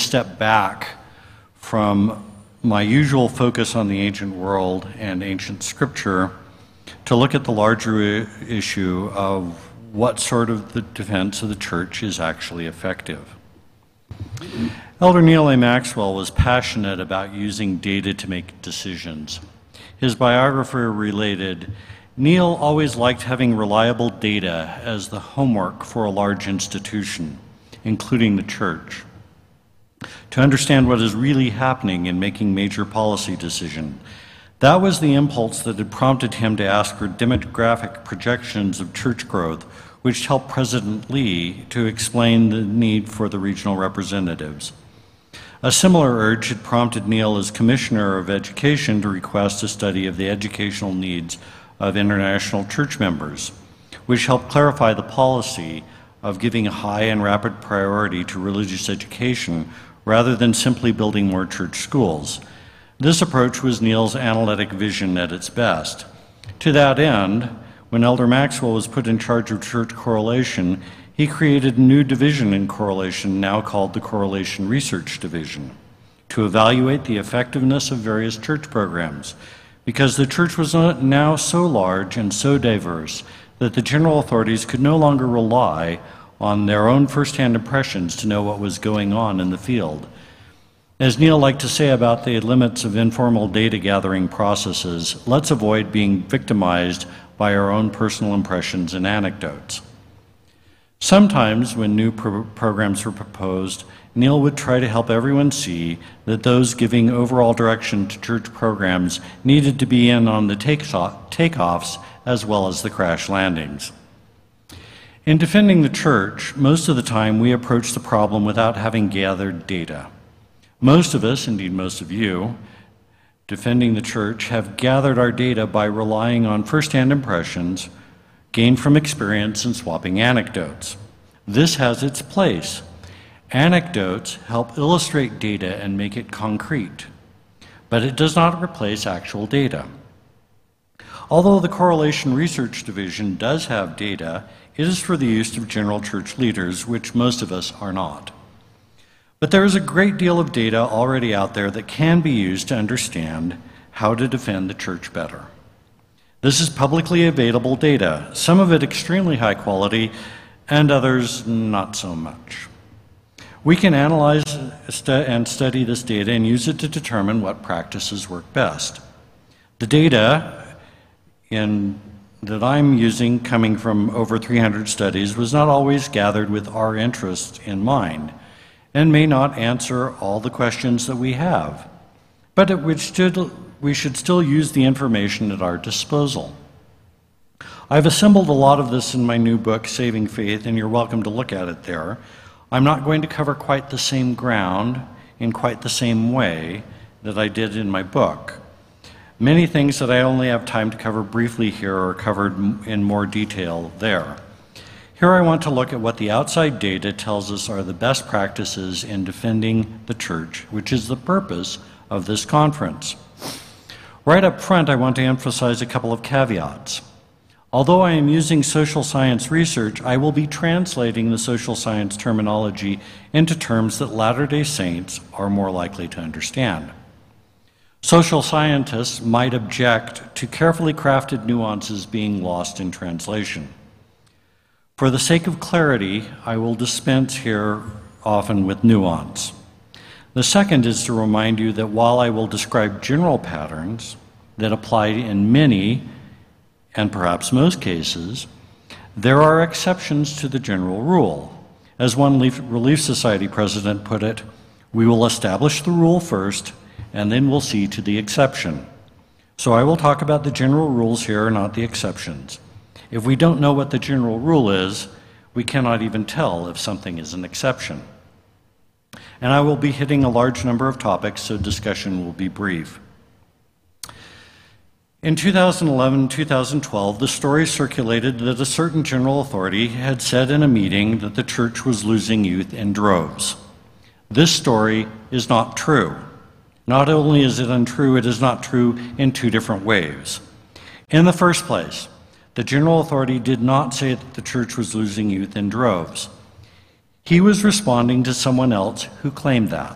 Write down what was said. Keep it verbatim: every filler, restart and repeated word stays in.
step back from my usual focus on the ancient world and ancient scripture to look at the larger issue of what sort of the defense of the church is actually effective. Elder Neal A. Maxwell was passionate about using data to make decisions. His biographer related, Neal always liked having reliable data as the homework for a large institution, including the church, to understand what is really happening in making major policy decisions. That was the impulse that had prompted him to ask for demographic projections of church growth, which helped President Lee to explain the need for the regional representatives. A similar urge had prompted Neal as Commissioner of Education to request a study of the educational needs of international church members, which helped clarify the policy of giving a high and rapid priority to religious education rather than simply building more church schools. This approach was Neal's analytic vision at its best. To that end, when Elder Maxwell was put in charge of church correlation, he created a new division in correlation, now called the Correlation Research Division, to evaluate the effectiveness of various church programs, because the church was now so large and so diverse that the general authorities could no longer rely on their own firsthand impressions to know what was going on in the field. As Neal liked to say about the limits of informal data gathering processes, let's avoid being victimized by our own personal impressions and anecdotes. Sometimes when new pro programs were proposed, Neal would try to help everyone see that those giving overall direction to church programs needed to be in on the takeoffs as well as the crash landings. In defending the church, most of the time we approach the problem without having gathered data. Most of us, indeed most of you, defending the church, have gathered our data by relying on first-hand impressions gained from experience and swapping anecdotes. This has its place. Anecdotes help illustrate data and make it concrete, but it does not replace actual data. Although the Correlation Research Division does have data, it is for the use of general church leaders, which most of us are not. But there is a great deal of data already out there that can be used to understand how to defend the church better. This is publicly available data, some of it extremely high quality, and others not so much. We can analyze and study this data and use it to determine what practices work best. The data in, that I'm using, coming from over three hundred studies, was not always gathered with our interest in mind, and may not answer all the questions that we have, but it would still, we should still use the information at our disposal. I've assembled a lot of this in my new book, Saving Faith, and you're welcome to look at it there. I'm not going to cover quite the same ground in quite the same way that I did in my book. Many things that I only have time to cover briefly here are covered in more detail there. Here I want to look at what the outside data tells us are the best practices in defending the church, which is the purpose of this conference. Right up front, I want to emphasize a couple of caveats. Although I am using social science research, I will be translating the social science terminology into terms that Latter-day Saints are more likely to understand. Social scientists might object to carefully crafted nuances being lost in translation. For the sake of clarity, I will dispense here often with nuance. The second is to remind you that while I will describe general patterns that apply in many, and perhaps most cases, there are exceptions to the general rule. As one Relief Society president put it, we will establish the rule first, and then we'll see to the exception. So I will talk about the general rules here, not the exceptions. If we don't know what the general rule is, we cannot even tell if something is an exception. And I will be hitting a large number of topics, so discussion will be brief. In two thousand eleven, two thousand twelve, the story circulated that a certain general authority had said in a meeting that the church was losing youth in droves. This story is not true. Not only is it untrue, it is not true in two different ways. In the first place, the general authority did not say that the church was losing youth in droves. He was responding to someone else who claimed that.